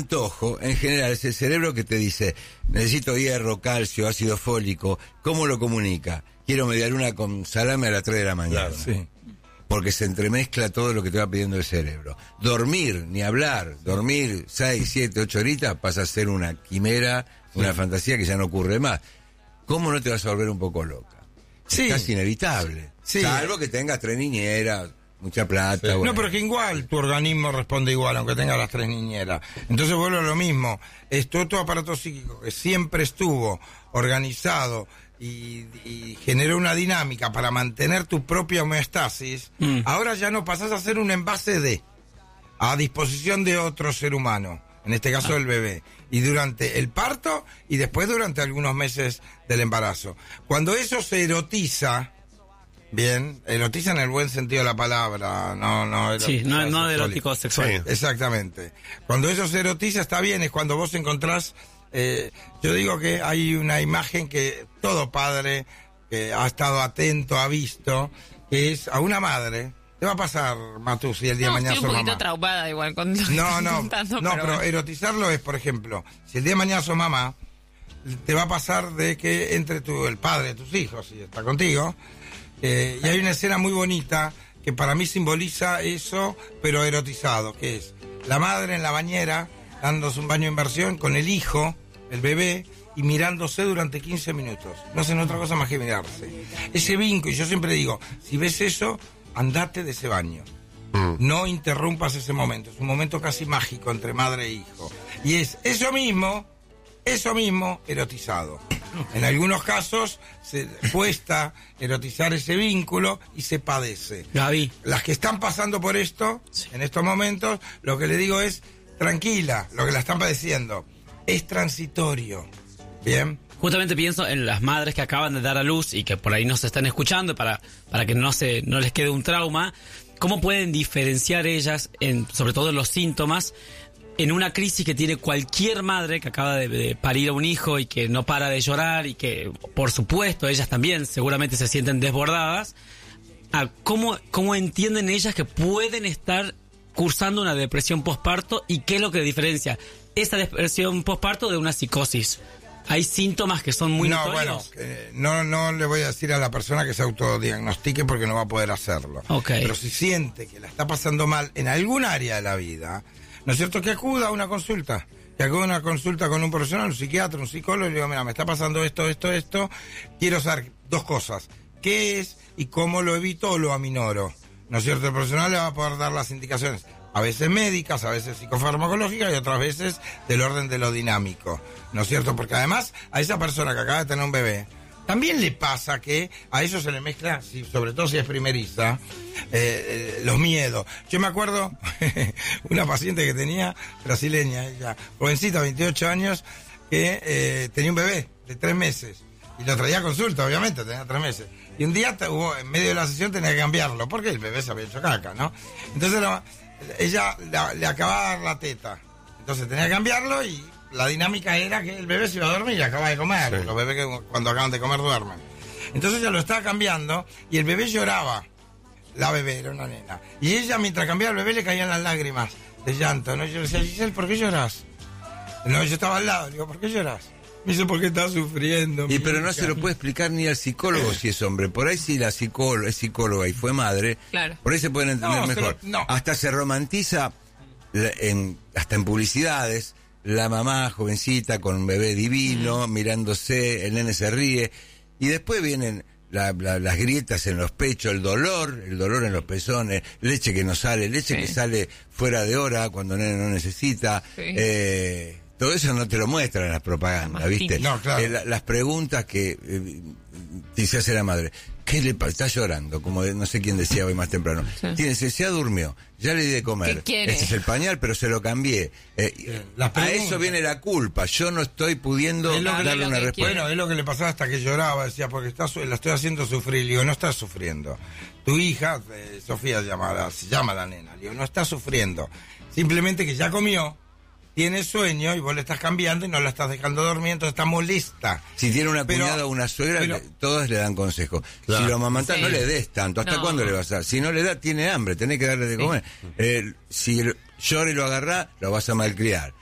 antojo, en general, es el cerebro que te dice, necesito hierro, calcio, ácido fólico. ¿Cómo lo comunica? Quiero medialuna con salame a las 3 de la mañana. Claro, sí. Porque se entremezcla todo lo que te va pidiendo el cerebro. Dormir, ni hablar. Dormir 6, 7, 8 horitas pasa a ser una quimera, una fantasía que ya no ocurre más. ¿Cómo no te vas a volver un poco loca? Sí. Es casi inevitable. Sí. Salvo que tengas 3 niñeras, mucha plata. Sí. Bueno. No, pero que igual tu organismo responde igual, aunque tenga las 3 niñeras. Entonces vuelvo a lo mismo. Todo tu aparato psíquico, que siempre estuvo organizado y generó una dinámica para mantener tu propia homeostasis, ahora ya no pasás a ser un envase a disposición de otro ser humano, en este caso el bebé, y durante el parto y después durante algunos meses del embarazo. Cuando eso se erotiza, bien, erotiza en el buen sentido de la palabra, no sí, no de erótico sexual. Sí. Exactamente. Cuando eso se erotiza está bien, es cuando vos encontrás, yo digo que hay una imagen que todo padre que ha estado atento, ha visto, que es a una madre. Te va a pasar, Matu, si el día de mañana sos mamá. Estoy un poquito traumada igual con lo que No, contando, pero bueno. erotizarlo es, por ejemplo, si el día de mañana sos mamá, te va a pasar de que entre el padre de tus hijos, si está contigo, y hay una escena muy bonita que para mí simboliza eso, pero erotizado, que es la madre en la bañera, dándose un baño de inmersión con el hijo, el bebé, y mirándose durante 15 minutos. No hacen otra cosa más que mirarse. Ese vínculo, y yo siempre digo, si ves eso, andate de ese baño. No interrumpas ese momento. Es un momento casi mágico entre madre e hijo. Y es eso mismo erotizado. En algunos casos se cuesta erotizar ese vínculo y se padece. Gaby. Las que están pasando por esto, en estos momentos, lo que le digo es, tranquila, lo que la están padeciendo es transitorio. Bien. Justamente pienso en las madres que acaban de dar a luz y que por ahí nos están escuchando para que no les quede un trauma. ¿Cómo pueden diferenciar ellas, sobre todo en los síntomas, en una crisis que tiene cualquier madre que acaba de parir a un hijo y que no para de llorar y que, por supuesto, ellas también seguramente se sienten desbordadas? ¿Cómo entienden ellas que pueden estar cursando una depresión posparto y qué es lo que diferencia esa depresión posparto de una psicosis? Hay síntomas que son muy notorios. Bueno, no le voy a decir a la persona que se autodiagnostique porque no va a poder hacerlo. Okay. Pero si siente que la está pasando mal en algún área de la vida, ¿no es cierto? Que acuda a una consulta. Que acuda a una consulta con un profesional, un psiquiatra, un psicólogo, y le digo, mira, me está pasando esto. Quiero saber 2 cosas. ¿Qué es y cómo lo evito o lo aminoro? ¿No es cierto? El profesional le va a poder dar las indicaciones. A veces médicas, a veces psicofarmacológicas y otras veces del orden de lo dinámico, ¿no es cierto? Porque además a esa persona que acaba de tener un bebé, también le pasa que a eso se le mezcla, sobre todo si es primeriza, los miedos. Yo me acuerdo una paciente que tenía, brasileña, ella, jovencita, 28 años, que tenía un bebé de 3 meses. Y lo traía a consulta, obviamente, tenía 3 meses. Y un día, en medio de la sesión, tenía que cambiarlo, porque el bebé se había hecho caca, ¿no? Entonces ella le acababa de dar la teta, entonces tenía que cambiarlo y la dinámica era que el bebé se iba a dormir y acaba de comer. Sí. Los bebés que cuando acaban de comer duermen. Entonces ella lo estaba cambiando y el bebé lloraba. La bebé era una nena. Y ella, mientras cambiaba el bebé, le caían las lágrimas de llanto, ¿no? Yo le decía, Giselle, ¿por qué lloras? No, yo estaba al lado, le digo, ¿por qué lloras? Me dice, porque está sufriendo. Y pero no se lo puede explicar ni al psicólogo si es hombre. Por ahí si la es psicóloga y fue madre, claro, por ahí se pueden entender mejor. Hasta se romantiza, hasta en publicidades, la mamá jovencita con un bebé divino, mirándose, el nene se ríe. Y después vienen las grietas en los pechos, el dolor en los pezones, leche que no sale, leche que sale fuera de hora cuando el nene no necesita. Sí. Todo eso no te lo muestran en las propagandas, ¿viste? No, claro. Las preguntas que se hace la madre. ¿Qué le pasa? Está llorando, como no sé quién decía hoy más temprano. Sí. Se durmió, ya le di de comer. ¿Qué quiere? Este es el pañal, pero se lo cambié. A eso viene la culpa. Yo no estoy pudiendo darle una respuesta. Bueno, es lo que le pasaba hasta que lloraba. Decía, porque la estoy haciendo sufrir. Le digo, no estás sufriendo. Tu hija, Sofía se llama la nena. Le digo, no está sufriendo. Simplemente que ya comió, tiene sueño y vos le estás cambiando y no la estás dejando dormir, entonces está molesta. Si tiene una cuñada o una suegra, todos le dan consejo. Claro. Si lo amamantás, no le des tanto. ¿Hasta cuándo le vas a dar? Si no le da, tiene hambre, tenés que darle de comer. Si llora y lo agarrás, lo vas a malcriar.